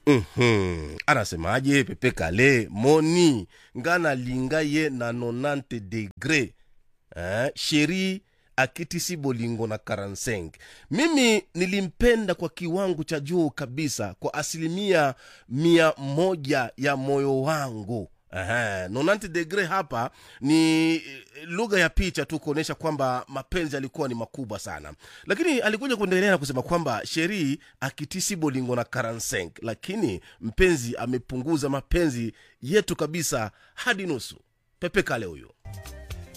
Anasemaje Pepe Kale? Moni ngana linga ye na 90 degre. Sheri akitisi bolingo na 45. Mimi nilimpenda kwa kiwango cha juu kabisa, kwa 100% ya moyo wangu. 90 degre hapa ni lugha ya picha tu kuonesha kwamba mapenzi alikuwa ni makubwa sana. Lakini alikuja kuendelea na kusema kwamba Sheri akitisi bolingo na 45, lakini mpenzi amepunguza mapenzi yetu kabisa hadi nusu. Pepe Kale huyo.